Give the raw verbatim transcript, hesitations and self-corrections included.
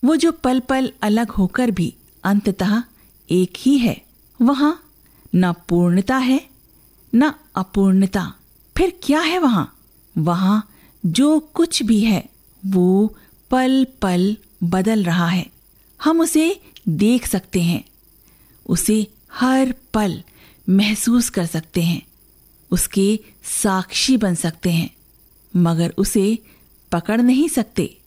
वो जो पल पल अलग होकर भी अंततः एक ही है। वहां न पूर्णता है न अपूर्णता। फिर क्या है वहां? वहां जो कुछ भी है वो पल पल बदल रहा है। हम उसे देख सकते हैं, उसे हर पल महसूस कर सकते हैं, उसके साक्षी बन सकते हैं, मगर उसे पकड़ नहीं सकते।